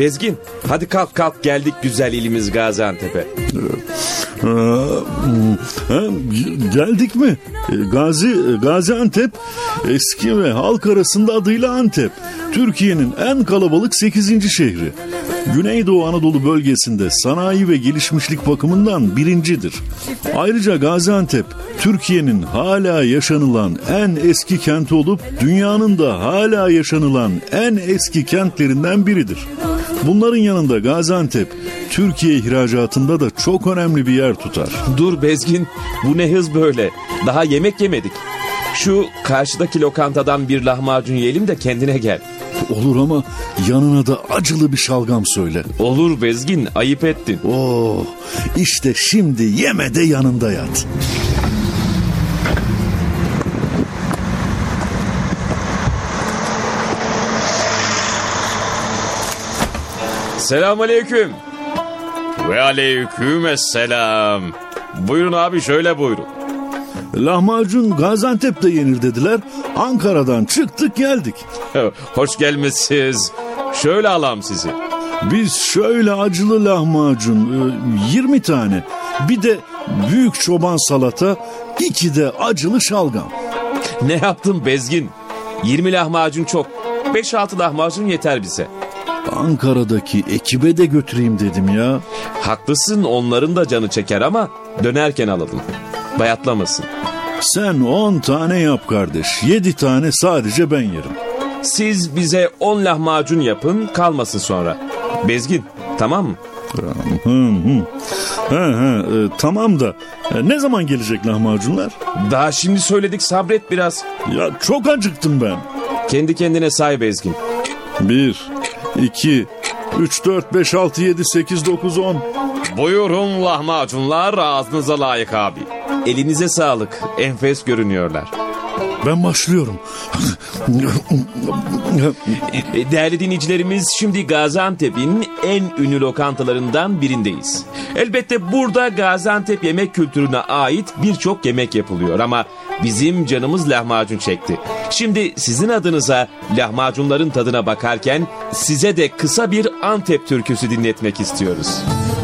Bezgin, hadi kalk geldik güzel ilimiz Gaziantep'e. Geldik mi? Gaziantep eski ve halk arasında adıyla Antep. Türkiye'nin en kalabalık 8. şehri. Güneydoğu Anadolu bölgesinde sanayi ve gelişmişlik bakımından birincidir. Ayrıca Gaziantep, Türkiye'nin hala yaşanılan en eski kenti olup dünyanın da hala yaşanılan en eski kentlerinden biridir. Bunların yanında Gaziantep, Türkiye ihracatında da çok önemli bir yer tutar. Dur Bezgin, bu ne hız böyle? Daha yemek yemedik. Şu karşıdaki lokantadan bir lahmacun yiyelim de kendine gel. Olur ama yanına da acılı bir şalgam söyle. Olur Bezgin, ayıp ettin. İşte şimdi yeme de yanında yat. Selamünaleyküm. Ve aleykümselam. Buyurun abi, şöyle buyurun. Lahmacun Gaziantep'te yenir dediler. Ankara'dan çıktık geldik. Hoş gelmişsiniz. Şöyle alam sizi. Biz şöyle acılı lahmacun 20 tane. Bir de büyük çoban salata, 2 de acılı şalgam. Ne yaptın Bezgin? 20 lahmacun çok. 5-6 lahmacun yeter bize. Ankara'daki ekibe de götüreyim dedim ya. Haklısın, onların da canı çeker ama dönerken alalım. Bayatlamasın. Sen 10 tane yap kardeş. 7 tane sadece ben yerim. Siz bize 10 lahmacun yapın, kalmasın sonra. Bezgin, tamam mı? Tamam da ne zaman gelecek lahmacunlar? Daha şimdi söyledik, sabret biraz. Ya çok acıktım ben. Kendi kendine say Bezgin. 1, 2, 3, 4, 5, 6, 7, 8, 9, 10. Buyurun lahmacunlar, ağzınıza layık abi. Elinize sağlık, enfes görünüyorlar. Ben başlıyorum. Değerli dinleyicilerimiz, şimdi Gaziantep'in en ünlü lokantalarından birindeyiz. Elbette burada Gaziantep yemek kültürüne ait birçok yemek yapılıyor ama bizim canımız lahmacun çekti. Şimdi sizin adınıza lahmacunların tadına bakarken size de kısa bir Antep türküsü dinletmek istiyoruz.